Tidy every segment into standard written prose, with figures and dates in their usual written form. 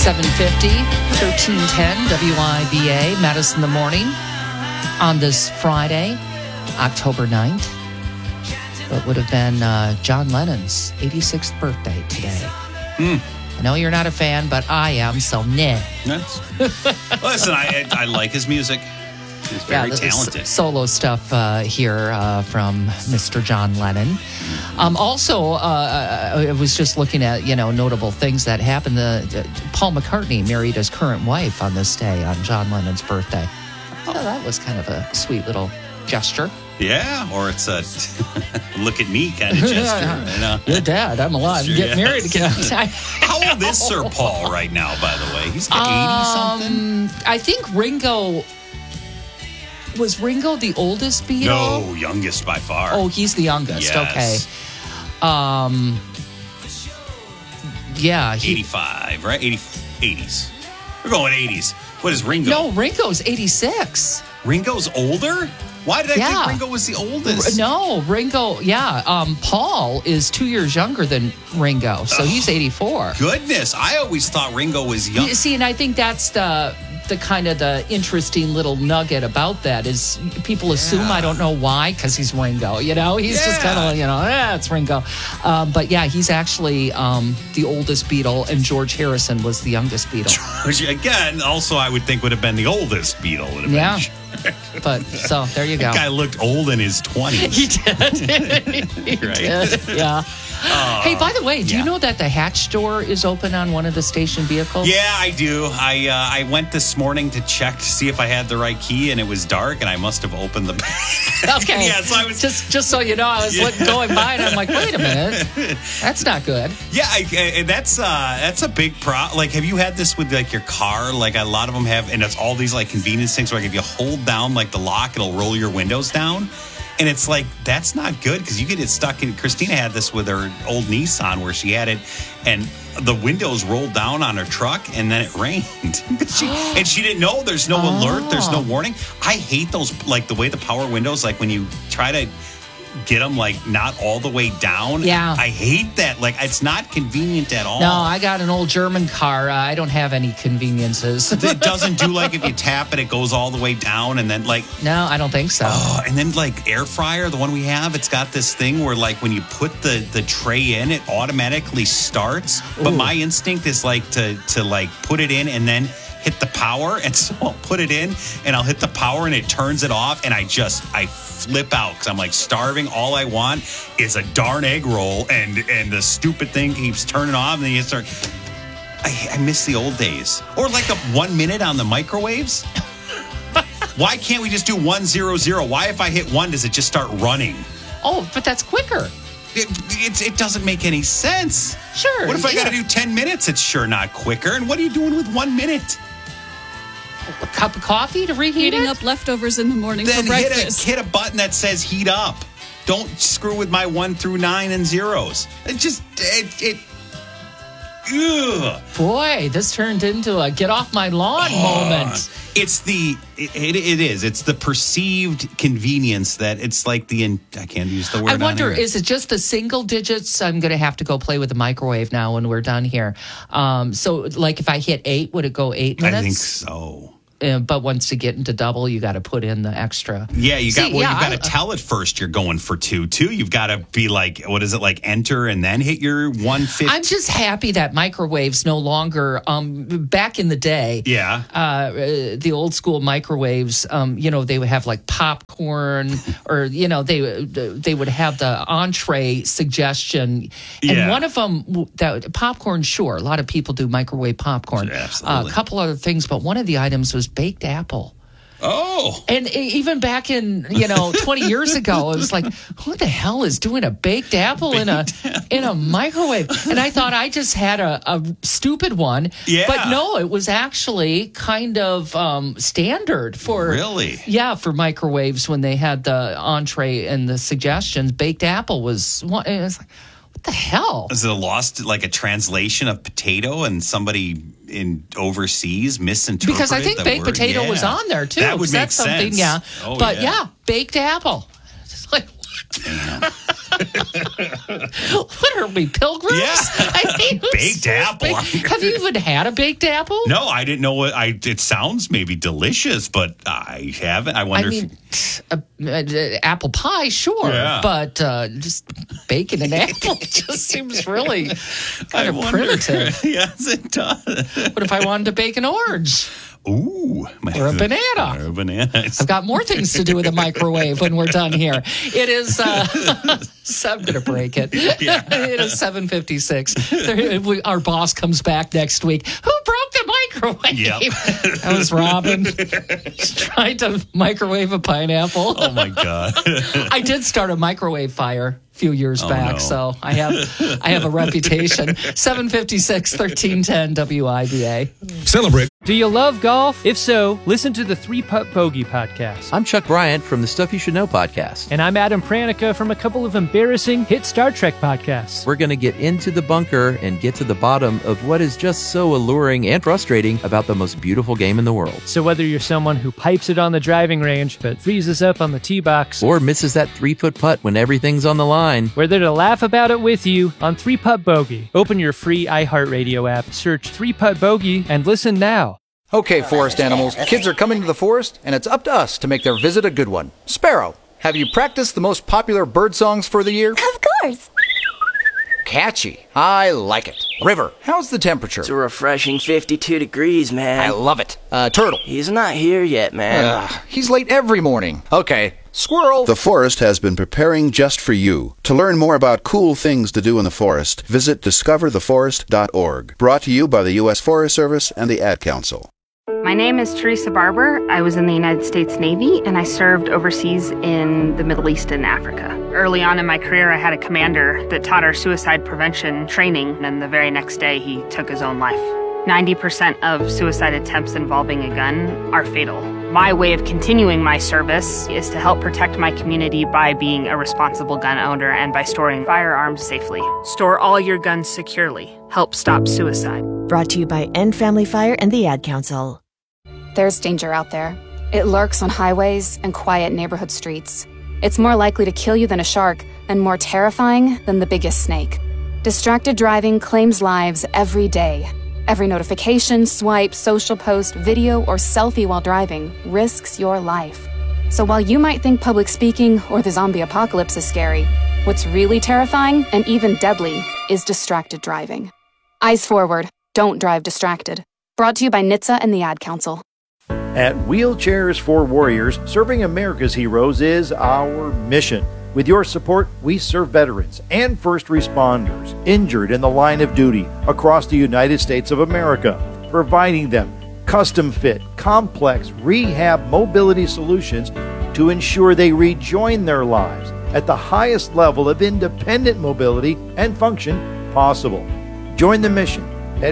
750, 1310 WIBA, Madison in the Morning on this Friday, October 9th. It would have been John Lennon's 86th birthday today. I know you're not a fan, but I am, so nah. Listen, I like his music. He's very talented. Solo stuff here from Mr. John Lennon. Also, I was just looking at, notable things that happened. Paul McCartney married his current wife on this day, on John Lennon's birthday. Oh, that was kind of a sweet little gesture. Yeah, or it's a look at me kind of gesture. You're dead. I'm alive. Get married again. How old is Sir Paul right now, by the way? He's 80-something? I think Ringo... Was Ringo the oldest Beatle? No, youngest by far. Oh, he's the youngest. Yes. Okay. Yeah. 85, right? 80s. We're going 80s. What is Ringo? No, Ringo's 86. Ringo's older? Why did I think Ringo was the oldest? No, Ringo, Paul is 2 years younger than Ringo, so he's 84. Goodness, I always thought Ringo was young. See, and I think that's the kind of the interesting little nugget about that is people assume, I don't know why, because he's Ringo, he's just kind of, it's Ringo. But yeah, he's actually the oldest Beatle, and George Harrison was the youngest Beatle. George, again, also I would think would have been the oldest Beatle. Would have been. But so there you go. That guy looked old in his 20s. He did. He did. Yeah. Hey, by the way, do you know that the hatch door is open on one of the station vehicles? Yeah, I do. I went this morning to check to see if I had the right key, and it was dark, and I must have opened the. Okay. Yeah, so I was just so you know, I was going by, and I'm like, wait a minute, that's not good. Yeah, that's a big problem. Like, have you had this with like your car? Like a lot of them have, and it's all these like convenience things where like, if you hold down like the lock, it'll roll your windows down. And it's like, that's not good because you get it stuck in. Christina had this with her old Nissan where she had it and the windows rolled down on her truck and then it rained. And she didn't know there's no alert, there's no warning. I hate those, like the way the power windows, like when you try to get them like not all the way down. Yeah. I hate that. Like it's not convenient at all. No, I got an old German car. I don't have any conveniences. It doesn't do like if you tap it, it goes all the way down and then like. No, I don't think so. Oh, and then like air fryer, the one we have, it's got this thing where like when you put the tray in, it automatically starts. But my instinct is like to like put it in and then hit the power, and so I'll put it in and I'll hit the power and it turns it off and I flip out because I'm like starving. All I want is a darn egg roll and the stupid thing keeps turning off and then you start. I miss the old days. Or like the 1 minute on the microwaves. Why can't we just do 1-0-0? Why if I hit 1 does it just start running? Oh, but that's quicker. It doesn't make any sense. Sure. What if I got to do 10 minutes? It's sure not quicker. And what are you doing with 1 minute? A cup of coffee to reheat Heating up leftovers in the morning then for breakfast. Hit a button that says heat up. Don't screw with my 1 through 9 and zeros. Ugh. Boy, this turned into a get off my lawn moment. It's it's the perceived convenience that it's like I can't use the word. I wonder, is it just the single digits? I'm going to have to go play with the microwave now when we're done here. So like if I hit 8, would it go 8 minutes? I think so. But once you get into double, you got to put in the extra. Yeah, you've got to tell it first you're going for 2 too. You've got to be like, what is it, like enter and then hit your 150. I'm just happy that microwaves no longer. Back in the day, the old school microwaves. They would have like popcorn, or they would have the entree suggestion, and one of them that popcorn. Sure, a lot of people do microwave popcorn. Sure, absolutely. A couple other things, but one of the items was baked apple. Oh. And even back in, 20 years ago, it was like, who the hell is doing a baked apple in a microwave? And I thought I just had a stupid one. Yeah. But no, it was actually kind of standard for... Really? Yeah, for microwaves when they had the entree and the suggestions. Baked apple was one. It was like, what the hell? Is it a translation of potato and somebody in overseas misinterpreted? Because I think baked potato was on there too. That would make something, sense. yeah. Oh, but baked apple. It's like, What are we, pilgrims? Yeah. I mean, baked apple. Have you even had a baked apple? No, I didn't know what. It sounds maybe delicious, but I haven't. I wonder. Apple pie, sure, but just baking an apple just seems really kind of primitive. Yes, it does. What if I wanted to bake an orange? Ooh. Or a banana. Or a banana. I've got more things to do with a microwave when we're done here. It is, I'm going to break it. Yeah. It is 7:56. Our boss comes back next week. Who broke the microwave? Yep. That was Robin. Trying to microwave a pineapple. Oh, my God. I did start a microwave fire a few years back, so I have a reputation. 7:56, 1310 WIBA. Celebrate. Do you love golf? If so, listen to the 3-Putt Bogey podcast. I'm Chuck Bryant from the Stuff You Should Know podcast. And I'm Adam Pranica from a couple of embarrassing hit Star Trek podcasts. We're going to get into the bunker and get to the bottom of what is just so alluring and frustrating about the most beautiful game in the world. So whether you're someone who pipes it on the driving range but freezes up on the tee box, or misses that 3-foot putt when everything's on the line, we're there to laugh about it with you on 3-Putt Bogey. Open your free iHeartRadio app, search 3-Putt Bogey, and listen now. Okay, forest animals, kids are coming to the forest, and it's up to us to make their visit a good one. Sparrow, have you practiced the most popular bird songs for the year? Of course. Catchy. I like it. River, how's the temperature? It's a refreshing 52 degrees, man. I love it. Turtle. He's not here yet, man. He's late every morning. Okay. Squirrel. The forest has been preparing just for you. To learn more about cool things to do in the forest, visit discovertheforest.org. Brought to you by the U.S. Forest Service and the Ad Council. My name is Teresa Barber. I was in the United States Navy, and I served overseas in the Middle East and Africa. Early on in my career, I had a commander that taught our suicide prevention training, and the very next day, he took his own life. 90% of suicide attempts involving a gun are fatal. My way of continuing my service is to help protect my community by being a responsible gun owner and by storing firearms safely. Store all your guns securely. Help stop suicide. Brought to you by End Family Fire and the Ad Council. There's danger out there. It lurks on highways and quiet neighborhood streets. It's more likely to kill you than a shark and more terrifying than the biggest snake. Distracted driving claims lives every day. Every notification, swipe, social post, video, or selfie while driving risks your life. So while you might think public speaking or the zombie apocalypse is scary, what's really terrifying and even deadly is distracted driving. Eyes forward. Don't drive distracted. Brought to you by NHTSA and the Ad Council. At Wheelchairs for Warriors, serving America's heroes is our mission. With your support, we serve veterans and first responders injured in the line of duty across the United States of America, providing them custom-fit, complex rehab mobility solutions to ensure they rejoin their lives at the highest level of independent mobility and function possible. Join the mission at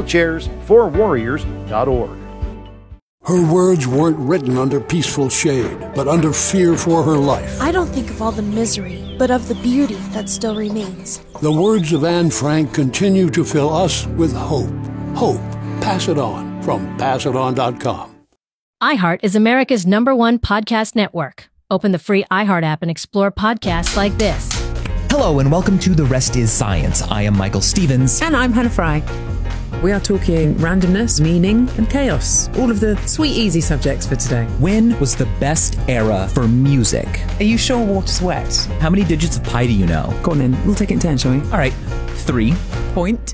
wheelchairsforwarriors.org. Her words weren't written under peaceful shade, but under fear for her life. I don't think of all the misery, but of the beauty that still remains. The words of Anne Frank continue to fill us with hope. Hope. Pass it on from PassItOn.com. iHeart is America's #1 podcast network. Open the free iHeart app and explore podcasts like this. Hello and welcome to The Rest is Science. I am Michael Stevens. And I'm Hannah Fry. We are talking randomness, meaning, and chaos. All of the sweet, easy subjects for today. When was the best era for music? Are you sure water's wet? How many digits of pi do you know? Go on then. We'll take it in turn, shall we? All right. 3. Point.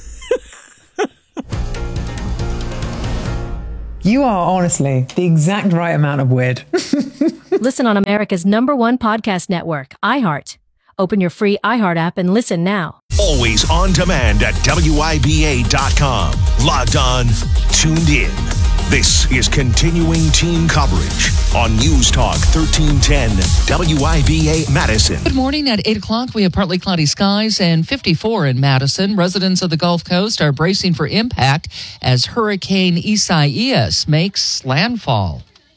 You are, honestly, the exact right amount of weird. Listen on America's #1 podcast network, iHeart. Open your free iHeart app and listen now. Always on demand at WIBA.com. Logged on, tuned in. This is continuing team coverage on News Talk 1310 WIBA Madison. Good morning. At 8 o'clock, we have partly cloudy skies and 54 in Madison. Residents of the Gulf Coast are bracing for impact as Hurricane Isaias makes landfall.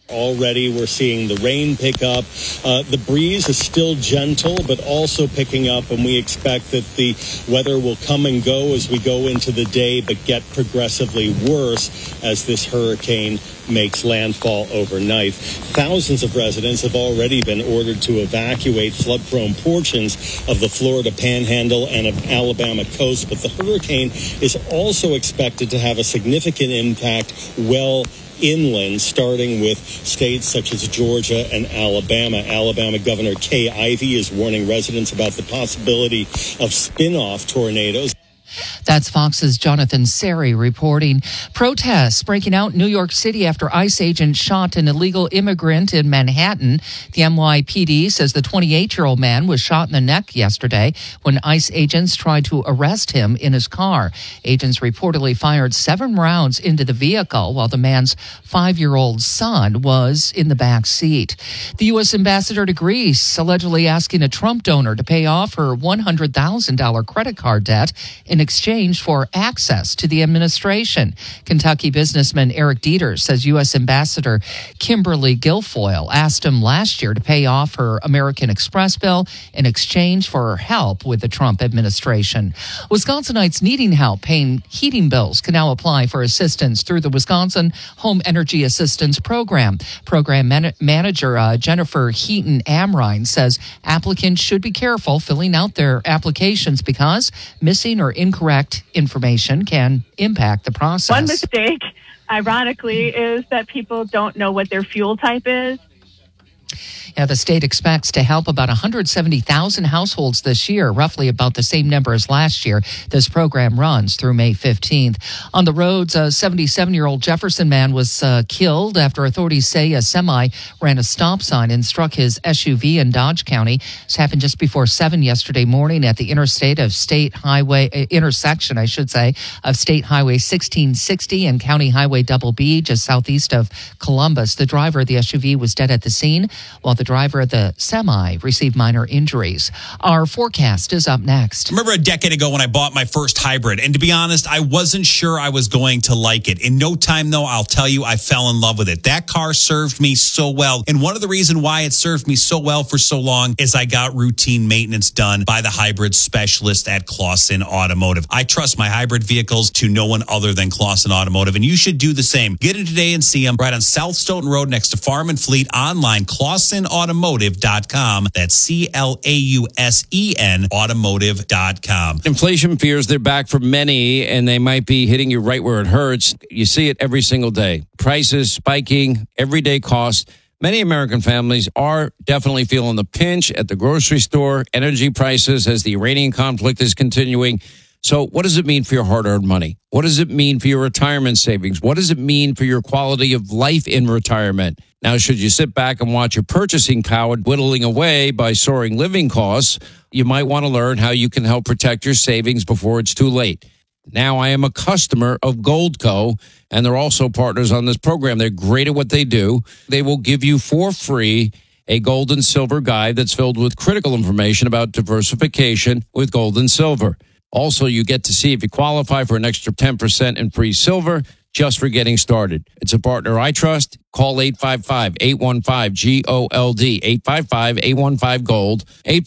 Already we're seeing the rain pick up. The breeze is still gentle, but also picking up, and we expect that the weather will come and go as we go into the day, but get progressively worse as this hurricane makes landfall overnight. Thousands of residents have already been ordered to evacuate flood-prone portions of the Florida Panhandle and of Alabama coast, but the hurricane is also expected to have a significant impact well inland, starting with states such as Georgia and Alabama. Alabama Governor Kay Ivey is warning residents about the possibility of spin-off tornadoes. That's Fox's Jonathan Seri reporting. Protests breaking out in New York City after ICE agents shot an illegal immigrant in Manhattan. The NYPD says the 28-year-old man was shot in the neck yesterday when ICE agents tried to arrest him in his car. Agents reportedly fired 7 rounds into the vehicle while the man's 5-year-old son was in the back seat. The U.S. ambassador to Greece allegedly asking a Trump donor to pay off her $100,000 credit card debt in exchange for access to the administration. Kentucky businessman Eric Dieters says U.S. Ambassador Kimberly Guilfoyle asked him last year to pay off her American Express bill in exchange for her help with the Trump administration. Wisconsinites needing help paying heating bills can now apply for assistance through the Wisconsin Home Energy Assistance Program. Program manager Jennifer Heaton Amrine says applicants should be careful filling out their applications because missing or incorrect information can impact the process. One mistake, ironically, is that people don't know what their fuel type is. Yeah, the state expects to help about 170,000 households this year, roughly about the same number as last year. This program runs through May 15th. On the roads, a 77-year-old Jefferson man was killed after authorities say a semi ran a stop sign and struck his SUV in Dodge County. This happened just before 7 yesterday morning at the intersection, of State Highway 1660 and County Highway Double B, just southeast of Columbus. The driver of the SUV was dead at the scene, while the driver of the semi received minor injuries. Our forecast is up next. I remember a decade ago when I bought my first hybrid, and to be honest, I wasn't sure I was going to like it. In no time, though, I'll tell you, I fell in love with it. That car served me so well, and one of the reasons why it served me so well for so long is I got routine maintenance done by the hybrid specialist at Clausen Automotive. I trust my hybrid vehicles to no one other than Clausen Automotive, and you should do the same. Get in today and see them right on South Stoughton Road next to Farm and Fleet. Online, ClausenAutomotive.com. That's CLAUSEN automotive.com. Inflation fears they're back for many, and they might be hitting you right where it hurts. You see it every single day. Prices spiking, everyday costs. Many American families are definitely feeling the pinch at the grocery store, energy prices as the Iranian conflict is continuing. So what does it mean for your hard-earned money? What does it mean for your retirement savings? What does it mean for your quality of life in retirement? Now, should you sit back and watch your purchasing power dwindling away by soaring living costs, you might want to learn how you can help protect your savings before it's too late. Now, I am a customer of Goldco, and they're also partners on this program. They're great at what they do. They will give you for free a gold and silver guide that's filled with critical information about diversification with gold and silver. Also, you get to see if you qualify for an extra 10% in free silver just for getting started. It's a partner I trust. Call 855-815-GOLD, 855-815-GOLD,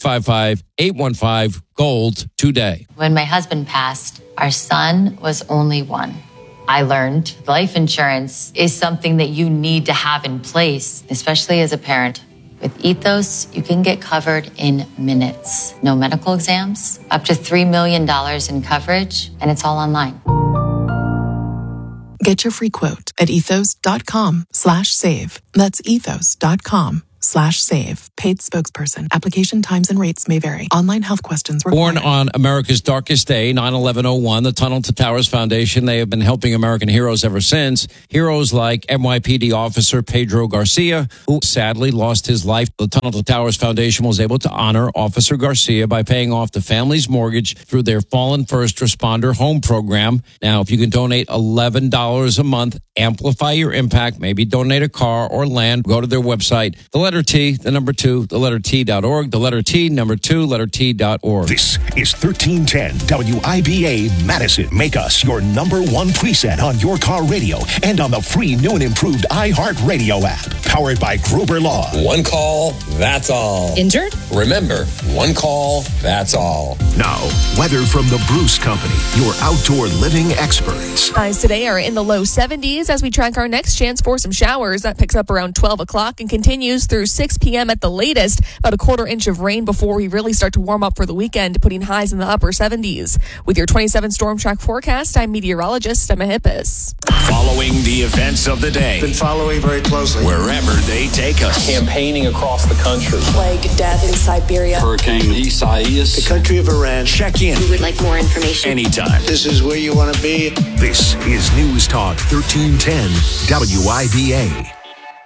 855-815-GOLD today. When my husband passed, our son was only 1. I learned life insurance is something that you need to have in place, especially as a parent. With Ethos, you can get covered in minutes. No medical exams, up to $3 million in coverage, and it's all online. Get your free quote at ethos.com/save. That's ethos.com/save. Paid spokesperson. Application times and rates may vary. Online health questions required. Born on America's darkest day, 9/11/01, the Tunnel to Towers Foundation, they have been helping American heroes ever since. Heroes like NYPD officer Pedro Garcia, who sadly lost his life. The Tunnel to Towers Foundation was able to honor Officer Garcia by paying off the family's mortgage through their Fallen First Responder Home Program. Now, if you can donate $11 a month, amplify your impact, maybe donate a car or land, go to their website. The letter letter T, the number 2, the letter T.org, the letter T, number 2, letter T.org. This is 1310 WIBA Madison. Make us your number 1 preset on your car radio and on the free new and improved iHeartRadio app. Powered by Gruber Law. One call, that's all. Injured? Remember, one call, that's all. Now, weather from the Bruce Company, your outdoor living experts. Highs today are in the low 70s as we track our next chance for some showers. That picks up around 12 o'clock and continues through 6 p.m. at the latest. About a quarter inch of rain before we really start to warm up for the weekend, putting highs in the upper 70s. With your 27 Storm Track forecast, I'm meteorologist Emma Hippis. Following the events of the day. Been following very closely. Wherever they take us. Campaigning across the country. Plague, death in Siberia. Hurricane Isaias. The country of Iran. Check in. We would like more information. Anytime. This is where you want to be. This is News Talk 1310 WIBA.